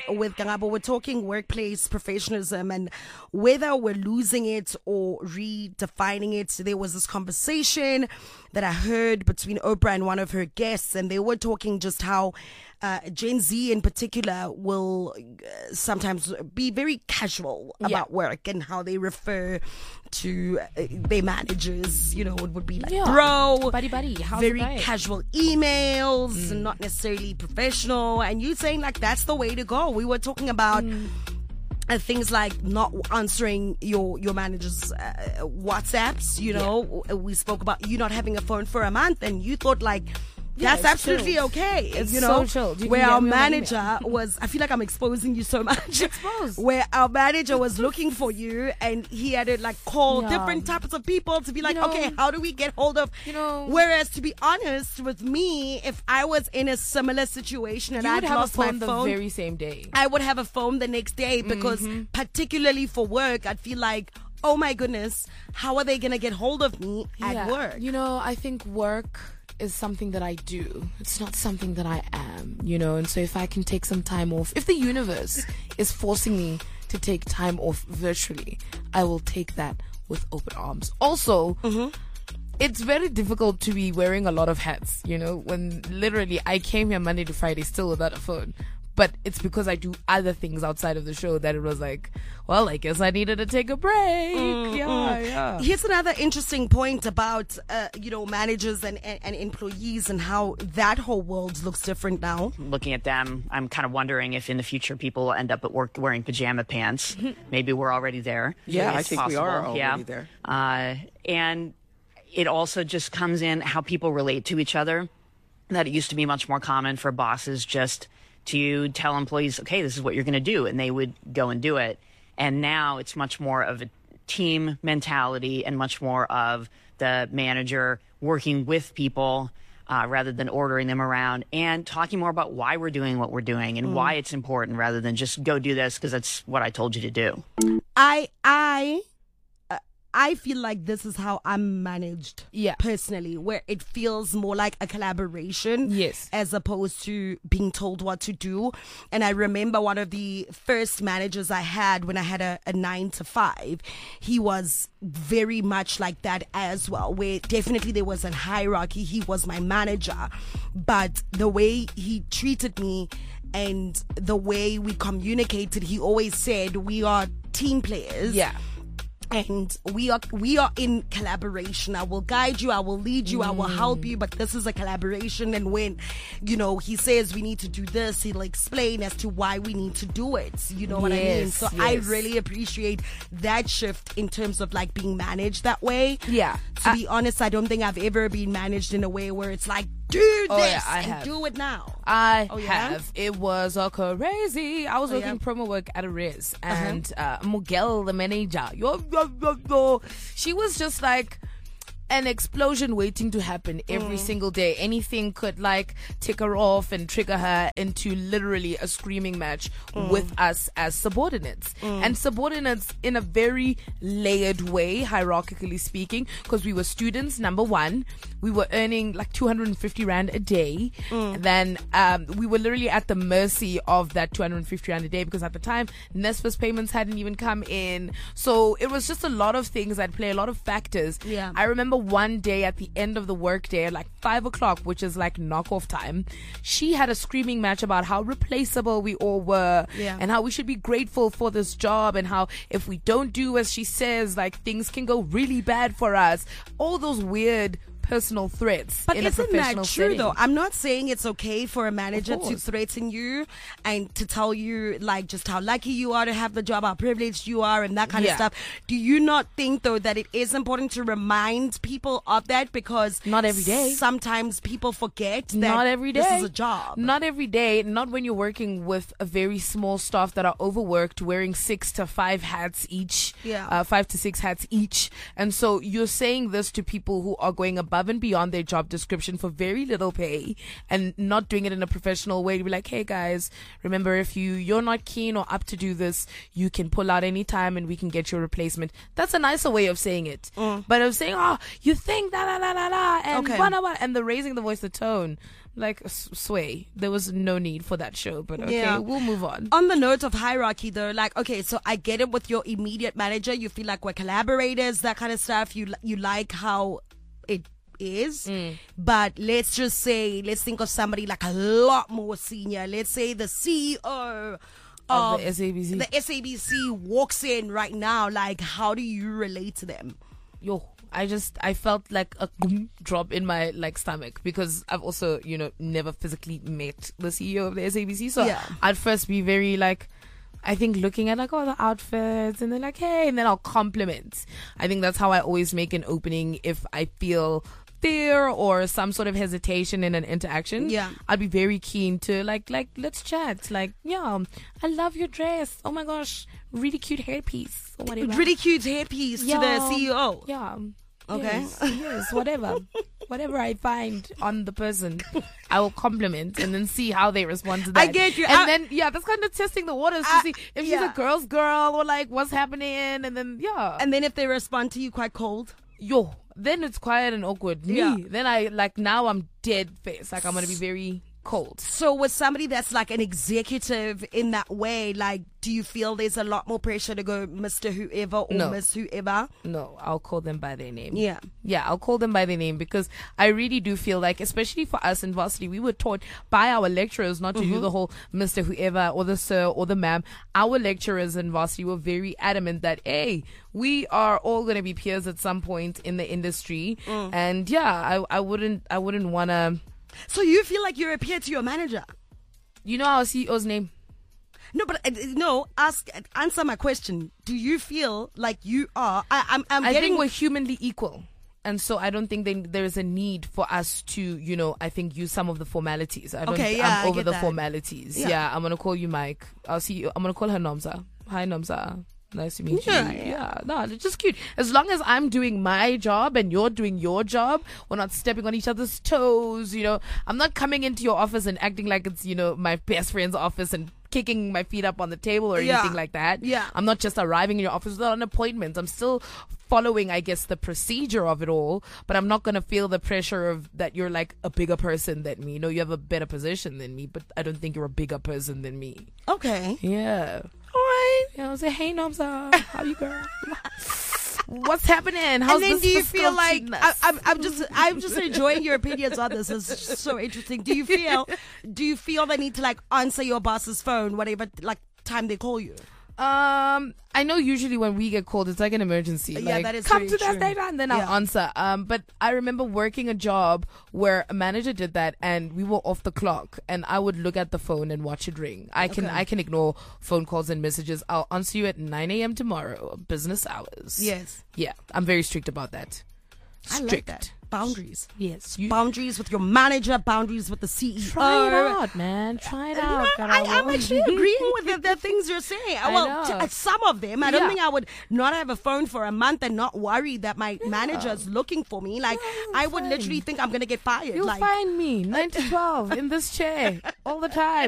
with Gangabo. We're talking workplace professionalism and whether we're losing it or redefining it. So there was this conversation that I heard between Oprah and one of her guests, and they were talking just how Gen Z in particular will sometimes be very casual about work and how they refer to their managers. You know, it would be like bro, buddy, how's very it going? casual emails, not necessarily professional. And you saying like that's the way to go. We were talking about things like not answering your manager's WhatsApps. You know, we spoke about you not having a phone for a month, and you thought like. That's absolutely chilled. okay. It's you know, so chilled. where our manager was, I feel like I'm exposing you so much. Expose. Where our manager was looking for you and he had to like call different types of people to be like, okay, how do we get hold of, whereas to be honest with me, if I was in a similar situation and I'd lost my phone the very same day, I would have a phone the next day because particularly for work, I'd feel like, oh my goodness, how are they going to get hold of me at work? You know, I think work is something that I do. It's not something that I am, you know, and so if I can take some time off, if the universe is forcing me to take time off virtually, I will take that with open arms. Also, it's very difficult to be wearing a lot of hats, you know, when literally I came here Monday to Friday still without a phone. But it's because I do other things outside of the show that it was like, well, I guess I needed to take a break. Here's another interesting point about, managers and employees and how that whole world looks different now. Looking at them, I'm kind of wondering if in the future people will end up at work wearing pajama pants. Maybe we're already there. Yeah, It's I think possible. we are already there. And it also just comes in how people relate to each other. That it used to be much more common for bosses just to tell employees, okay, this is what you're going to do, and they would go and do it. And now it's much more of a team mentality and much more of the manager working with people rather than ordering them around and talking more about why we're doing what we're doing and why it's important rather than just go do this because that's what I told you to do. I feel like this is how I'm managed personally, where it feels more like a collaboration as opposed to being told what to do. And I remember one of the first managers I had when I had a 9 to 5, he was very much like that as well, where definitely there was a hierarchy. He was my manager, but the way he treated me and the way we communicated, he always said, we are team players. And we are in collaboration. I will guide you, I will lead you, I will help you, but this is a collaboration. And when, he says we need to do this, he'll explain as to why we need to do it. You know what I mean? So I really appreciate that shift in terms of like being managed that way. To be honest, I don't think I've ever been managed in a way where it's like, do this and do it now. I have. It was crazy. I was working promo work at a Riz, and Miguel, the manager, she was just like an explosion waiting to happen every single day. Anything could like tick her off and trigger her into literally a screaming match with us as subordinates. And subordinates in a very layered way, hierarchically speaking, because we were students, number one. We were earning like 250 Rand a day. And then we were literally at the mercy of that 250 Rand a day because at the time, NSFAS payments hadn't even come in. So it was just a lot of things that play, a lot of factors. I remember one day at the end of the work day at like 5 o'clock, which is like knockoff time, she had a screaming match about how replaceable we all were and how we should be grateful for this job and how if we don't do as she says, like things can go really bad for us. All those weird personal threats. But in a isn't professional that true setting. though? I'm not saying it's okay for a manager to threaten you and to tell you like just how lucky you are to have the job, how privileged you are and that kind of stuff. Do you not think though that it is important to remind people of that? Because not every day. Sometimes people forget that not every day. This is a job. Not every day. Not when you're working with a very small staff that are overworked, wearing 6 to 5 hats each. 5 to 6 hats each. And so you're saying this to people who are going above above and beyond their job description for very little pay and not doing it in a professional way to be like, hey guys, remember, if you're not keen or up to do this, you can pull out any time and we can get your replacement. That's a nicer way of saying it. But of saying, oh, you think da da da da da and and the raising the voice, the tone. Like, sway. There was no need for that show, but okay, we'll move on. On the note of hierarchy, though, like, okay, so I get it with your immediate manager. You feel like we're collaborators, that kind of stuff. You like how it is. But let's just say, let's think of somebody like a lot more senior. Let's say the CEO of the SABC. The SABC walks in right now. Like, how do you relate to them? I felt like a drop in my stomach, because I've also, never physically met the CEO of the SABC. So I'd first be very I think looking at all the outfits and then hey, and then I'll compliment. I think that's how I always make an opening if I feel fear or some sort of hesitation in an interaction. I'd be very keen to let's chat. I love your dress. Oh my gosh, really cute hairpiece or whatever. Really cute hairpiece to the CEO. Yeah. Okay. Yes, whatever. Whatever I find on the person, I will compliment and then see how they respond to that. I get you. And then, that's kind of testing the waters to see if she's a girl's girl or what's happening. And then, And then if they respond to you quite cold? Then it's quiet and awkward. Then I, now I'm dead face. I'm going to be very cold. So with somebody that's an executive in that way, do you feel there's a lot more pressure to go Mr. Whoever or Miss Whoever? No, I'll call them by their name. Yeah, I'll call them by their name, because I really do feel especially for us in varsity, we were taught by our lecturers not to do the whole Mr. Whoever or the sir or the ma'am. Our lecturers in varsity were very adamant that, hey, we are all going to be peers at some point in the industry. And I wouldn't want to. So you feel like you're a peer to your manager? You know our CEO's name? No, but answer my question. Do you feel like you are? I think we're humanly equal. And so I don't think there is a need for us to, I think use some of the formalities. I'm over the formalities. I'm going to call you Mike. I'll see you. I'm going to call her Nomza. Hi, Nomza. Nice to meet you. No, it's just cute. As long as I'm doing my job and you're doing your job, we're not stepping on each other's toes. I'm not coming into your office and acting like it's, my best friend's office and kicking my feet up on the table or anything like that. I'm not just arriving in your office without an appointment. I'm still following, I guess, the procedure of it all, but I'm not going to feel the pressure of that you're a bigger person than me. You have a better position than me, but I don't think you're a bigger person than me. Okay. Yeah. All right. I'll say, hey, Nomza, how you, girl? What's happening? How's and then this do you feel like I'm just enjoying your opinions on this? It's just so interesting. Do you feel the need to answer your boss's phone, whatever time they call you? I know usually when we get called, it's an emergency. That is come to that station, and then I'll answer. But I remember working a job where a manager did that, and we were off the clock, and I would look at the phone and watch it ring. I can ignore phone calls and messages. I'll answer you at 9 a.m. tomorrow, business hours. Yes. Yeah, I'm very strict about that. I like that. Boundaries. Yes. Boundaries with your manager, boundaries with the CEO. Try it out, man. Try it out. I'm actually agreeing with the things you're saying. Some of them. I don't think I would not have a phone for a month and not worry that my manager is looking for me. I would literally think I'm going to get fired. You'll find me 9 to 12 in this chair all the time.